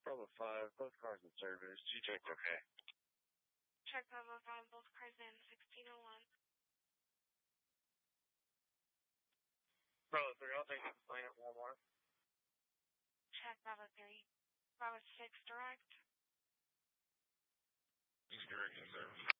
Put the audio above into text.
Bravo 5, both cars in service. You checked okay. Check Bravo 5, both cars in, 1601. Bravo 3, I'll take the plane at Walmart. Check Bravo 3. Bravo 6, direct. He's direct in service.